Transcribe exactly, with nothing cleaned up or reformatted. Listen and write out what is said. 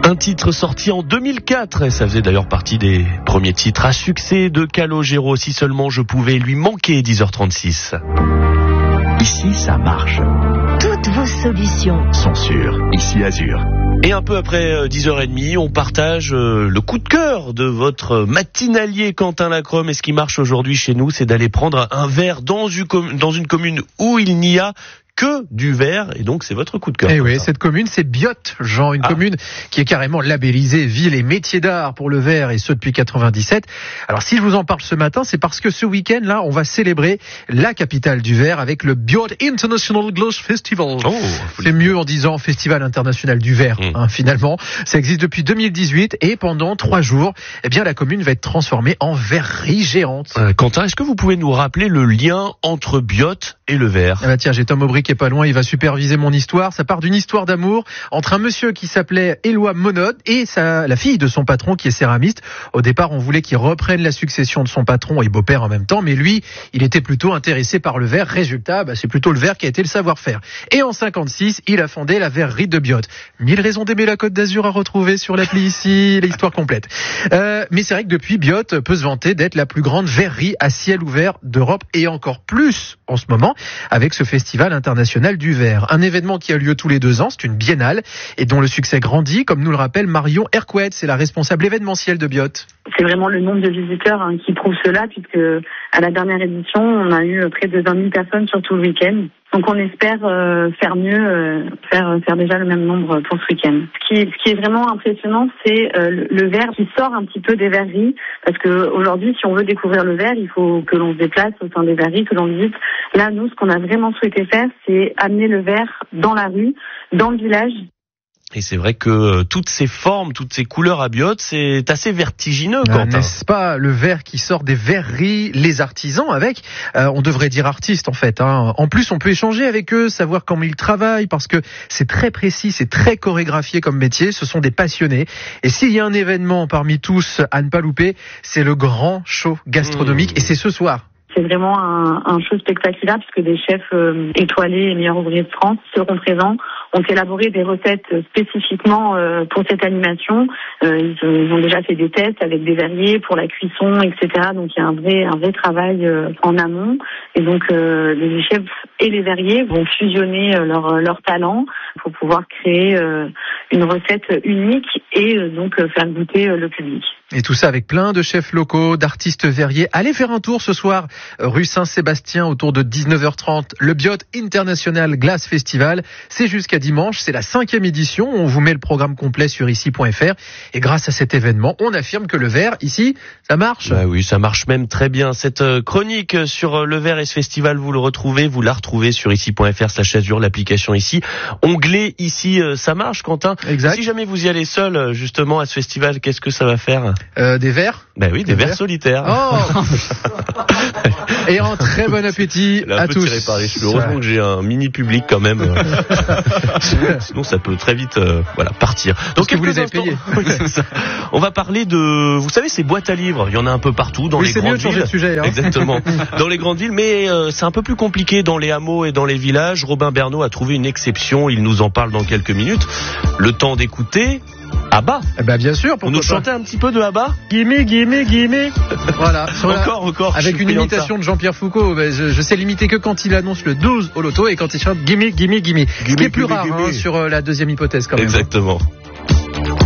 Un titre sorti en deux mille quatre, et ça faisait d'ailleurs partie des premiers titres à succès de Calogero. Si seulement je pouvais lui manquer, dix heures trente-six. Ici, ça marche. Toutes vos solutions sont sûres. Ici, Azur. Et un peu après dix heures trente, on partage le coup de cœur de votre matinalier Quentin Lacrome. Et ce qui marche aujourd'hui chez nous, c'est d'aller prendre un verre dans une, com- dans une commune où il n'y a que du verre, et donc c'est votre coup de cœur. Eh oui, cette commune, c'est Biot, Jean, une ah. commune qui est carrément labellisée ville et métier d'art pour le verre, et ce depuis quatre-vingt-dix-sept. Alors si je vous en parle ce matin, c'est parce que ce week-end là, on va célébrer la capitale du verre avec le Biot International Glass Festival. Oh, c'est mieux en disant Festival international du verre, mmh. hein, finalement. Ça existe depuis deux mille dix-huit, et pendant trois jours, eh bien la commune va être transformée en verrerie géante. Euh, Quentin, est-ce que vous pouvez nous rappeler le lien entre Biot et le verre? Ah bah tiens, j'ai Tom Aubry qui est pas loin, il va superviser mon histoire. Ça part d'une histoire d'amour entre un monsieur qui s'appelait Éloi Monod et sa, la fille de son patron qui est céramiste. Au départ, on voulait qu'il reprenne la succession de son patron et beau-père en même temps, mais lui, il était plutôt intéressé par le verre. Résultat, bah, c'est plutôt le verre qui a été le savoir-faire. Et en cinquante-six, il a fondé la verrerie de Biot. Mille raisons d'aimer la Côte d'Azur à retrouver sur l'appli ici, l'histoire complète. Euh, mais c'est vrai que depuis, Biot peut se vanter d'être la plus grande verrerie à ciel ouvert d'Europe, et encore plus en ce moment avec ce festival international du verre. Un événement qui a lieu tous les deux ans, c'est une biennale et dont le succès grandit, comme nous le rappelle Marion Hercouet, c'est la responsable événementielle de Biot. C'est vraiment le nombre de visiteurs hein, qui prouve cela, puisque à la dernière édition, on a eu près de vingt mille personnes sur tout le week-end. Donc on espère euh, faire mieux, euh, faire faire déjà le même nombre pour ce week-end. Ce qui, ce qui est vraiment impressionnant, c'est euh, le, le verre qui sort un petit peu des verreries, parce que aujourd'hui, si on veut découvrir le verre, il faut que l'on se déplace au sein des verreries, que l'on visite. Là, nous, ce qu'on a vraiment souhaité faire, c'est amener le verre dans la rue, dans le village. Et c'est vrai que euh, toutes ces formes, toutes ces couleurs à Biot, c'est assez vertigineux, Quentin. Ah, n'est-ce pas, le verre qui sort des verreries, les artisans avec, euh, on devrait dire artistes en fait. Hein. En plus, on peut échanger avec eux, savoir comment ils travaillent, parce que c'est très précis, c'est très chorégraphié comme métier. Ce sont des passionnés. Et s'il y a un événement parmi tous à ne pas louper, c'est le grand show gastronomique, mmh. et c'est ce soir. C'est vraiment un, un show spectaculaire, puisque des chefs euh, étoilés et meilleurs ouvriers de France seront présents, ont élaboré des recettes spécifiquement euh, pour cette animation. Euh, ils, ils ont déjà fait des tests avec des verriers pour la cuisson, et cetera. Donc il y a un vrai, un vrai travail euh, en amont. Et donc euh, les chefs et les verriers vont fusionner euh, leur, leur talent pour pouvoir créer euh, une recette unique et euh, donc euh, faire goûter euh, le public. Et tout ça avec plein de chefs locaux, d'artistes verriers. Allez faire un tour ce soir, rue Saint-Sébastien, autour de dix-neuf heures trente. Le Biot International Glass Festival. C'est jusqu'à dimanche, c'est la cinquième édition. On vous met le programme complet sur ici point f r. Et grâce à cet événement, on affirme que le verre, ici, ça marche. Bah oui, ça marche même très bien. Cette chronique sur le verre et ce festival, vous le retrouvez, vous la retrouvez sur ici point f r slash azur, l'application ici. Onglet ici, ça marche, Quentin. Exact. Si jamais vous y allez seul, justement, à ce festival, qu'est-ce que ça va faire? Euh, des verres. Ben oui, des, des verres solitaires. Oh. Et en très bon appétit à à tous. tous. Tiré par les cheveux. Heureusement que j'ai un mini public quand même. Sinon, ça peut très vite, euh, voilà, partir. Donc, vous les avez payés. Oui, c'est ça. On va parler de, vous savez, ces boîtes à livres. Il y en a un peu partout dans oui, les grandes villes. C'est mieux de changer de sujet. Hein. Exactement. Dans les grandes villes, mais euh, c'est un peu plus compliqué dans les hameaux et dans les villages. Robin Bernot a trouvé une exception. Il nous en parle dans quelques minutes. Le temps d'écouter. Abba. Eh ben bien sûr. Pour nous chanter un petit peu de Abba. Gimme, gimme, gimme. Voilà. Encore, la... encore. Avec une imitation de, de Jean-Pierre Foucault. Ben, je, je sais l'imiter que quand il annonce le douze au loto et quand il chante gimme, gimme, gimme. Ce qui est plus rare hein, sur euh, la deuxième hypothèse quand même. Exactement.